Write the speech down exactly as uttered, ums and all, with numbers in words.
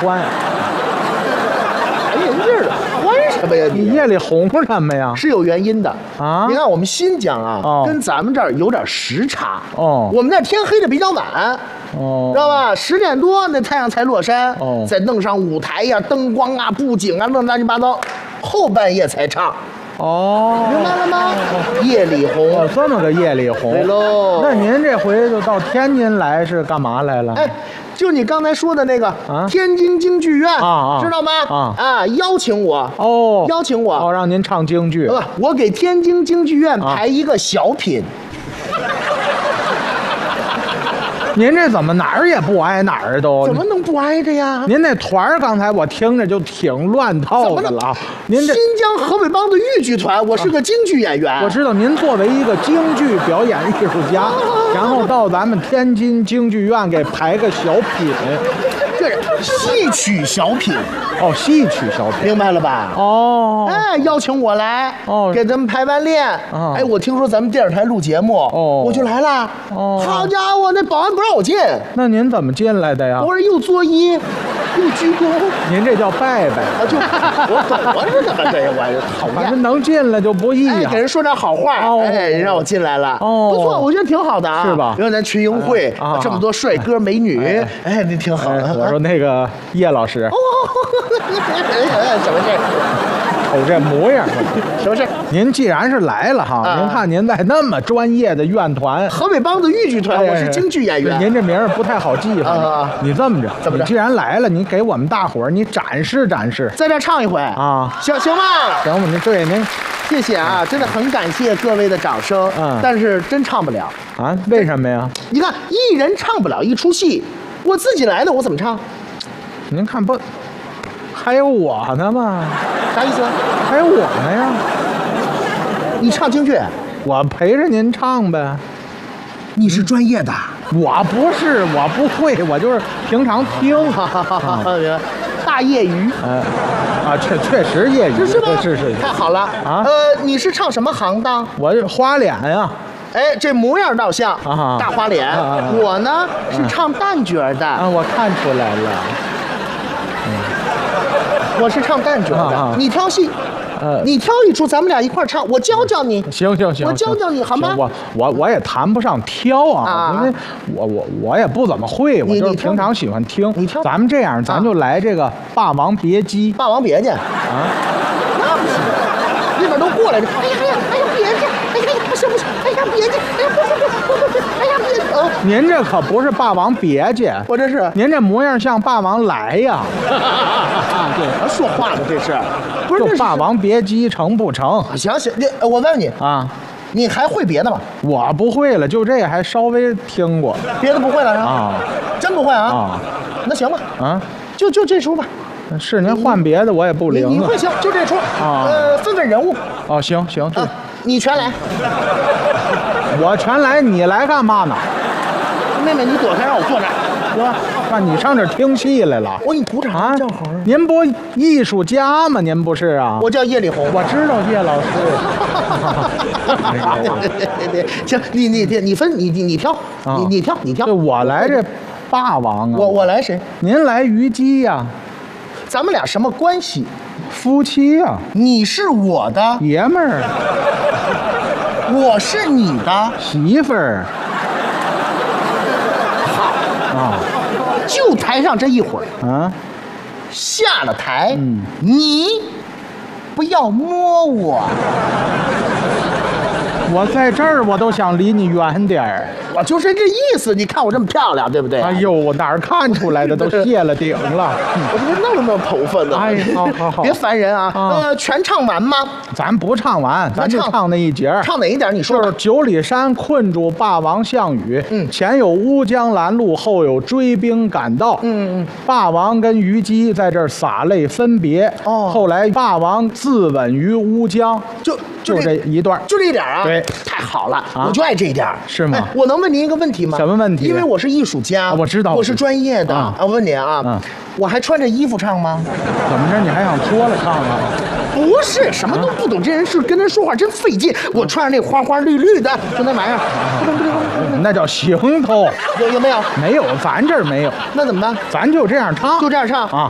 欢。 哎人劲儿的，欢什么呀你你？ 夜里哄什么呀？ 是有原因的啊你看我们新疆啊， 哦跟咱们这儿有点时差。 哦我们那儿天黑的比较晚。 哦知道吧？十点多那太阳才落山， 哦再弄上舞台呀、灯光啊、布景啊，弄乱七八糟，后半夜才唱， 哦， 明白了吗？夜里红哦，，这么个夜里红。 对喽。 那您这回就到天津来是干嘛来了？ 哎，就你刚才说的那个、 啊天津京剧院， 啊啊知道吗？ 啊啊，邀请我， 哦， 邀请我， 哦，让您唱京剧。 呃，我给天津京剧院啊排一个小品。 您这怎么哪儿也不挨哪儿都？ 怎么能不挨着呀？ 您那团儿刚才我听着就挺乱套的了。您这新疆河北帮的豫剧团，我是个京剧演员。 我知道您作为一个京剧表演艺术家，然后到咱们天津京剧院给排个小品， 这是戏曲小品， 哦，戏曲小品， 明白了吧？ 哦， 哎，邀请我来， 哦给咱们排完练。 啊哎，我听说咱们电视台录节目， 哦我就来了。 哦好家伙，那保安不让我进， 那您怎么进来的呀？ 我说又作揖又鞠躬， 您这叫拜拜， 啊，就我怎么是怎么这我讨厌。 反正能进来就不易哎， 呀给。人说点好话， 哦哎，人让我进来了， 哦不错，我觉得挺好的啊， 是吧因为咱群英会哎啊这么多帅哥美女， 哎哎，那挺好哎的。 我说那个叶老师， 哦，什么事？ 瞅这模样， 什么事？ 您既然是来了哈， 啊您看您在那么专业的院团， 河北帮的豫剧团，我是京剧演员。 您这名儿不太好记啊啊啊哈。你这么着， 怎么着你既然来了，你给我们大伙儿你展示展示在这儿唱一回啊行行吗？ 行吗？您对您谢谢啊，真的很感谢各位的掌声。 嗯但是真唱不了。 啊？为什么呀？ 你看，一人唱不了一出戏，我自己来的，我怎么唱？ 您看不，还有我呢吗？ 啥意思？ 还有我呢呀， 你唱京剧， 我陪着您唱呗。 你是专业的。 我不是，我不会，我就是平常听。 哈哈哈哈！大业余。 呃，啊，确确实业余， 是吧？ 是是是。 太好了啊呃，你是唱什么行当？ 我这花脸呀， 哎，这模样倒像啊大花脸。 啊啊啊我呢是唱旦角的， 啊，我看出来了。 我是唱旦角的。 啊啊你挑戏， 呃你挑一出，咱们俩一块儿唱，我教教你。 行行行， 我教教你好吗行我我我也谈不上挑啊， 啊因为我我我也不怎么会，我你你挑就是平常喜欢听。 你挑咱们这样，咱就来这个《霸王别姬》 《霸王别姬》 啊。 那不行，那边都过来了。哎呀哎呀哎呀，别介！哎呀呀，不行不行！哎呀，别介！哎呀，不不不不不！哎呀，别啊！ 您这可不是霸王别姬， 我这是您这模样像霸王来呀， 对，说话呢这是，不是就这是霸王别姬成不成行行，你我问你， 啊？ 你还会别的吗？ 我不会了，就这还稍微听过别的不会了是吧？ 啊真不会啊？ 啊那行吧， 啊！ 就就这出吧。 是您换别的我也不你灵啊你会行，就这出。 啊呃，分分人物哦，行行，就啊，你全来。 我全来，你来干嘛呢？ 妹妹，你躲开，让我坐这儿，行吧？ 那你上这儿听戏来了我给你鼓掌啊正好。？ 您不艺术家吗？您不是啊？ 我叫叶丽红。 我知道叶老师。 行，你你你你分你你你挑， 啊你你挑你挑。 就我来这霸王啊！ 我我来谁？ 您来虞姬呀， 咱们俩什么关系？ 夫妻呀， 你是我的， 爷们儿我是你的， 媳妇儿。啊就台上这一会儿， 啊！ 下了台， 嗯你不要摸我， 我在这儿，我都想离你远点儿。 我就是这意思。你看我这么漂亮，对不对？ 哎呦，我哪儿看出来的？都卸了顶了。 我这不弄弄头发呢。 哎好好好别烦人啊。 啊呃，全唱完吗？ 咱不唱完，咱就那唱唱那一节儿。 唱哪一点？你说吧就是。九里山困住霸王项羽， 嗯前有乌江拦路，后有追兵赶到， 嗯嗯霸王跟虞姬在这儿洒泪分别， 哦后来霸王自刎于乌江， 就就这一段。 就这一点啊。 对， 太好了， 啊我就爱这一点。 是吗哎我能问您一个问题吗？ 什么问题因为我是艺术家， 啊我知道我是专业的。 啊我问您啊嗯， 我还穿着衣服唱吗？ 怎么着？你还想脱了唱啊？ 不是，什么都不懂，这人是跟人说话真费劲。我穿上那花花绿绿的，就那玩意儿，不懂不懂不懂那叫行头， 有有没有？ 没有，咱这儿没有， 那怎么办？ 咱就这样唱， 就这样唱啊